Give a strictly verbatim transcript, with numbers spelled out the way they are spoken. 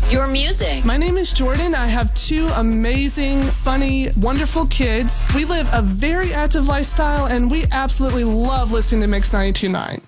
Your music. My name is Jordan. I have two amazing, funny, wonderful kids. We live a very active lifestyle, and we absolutely love listening to Mix ninety-two point nine.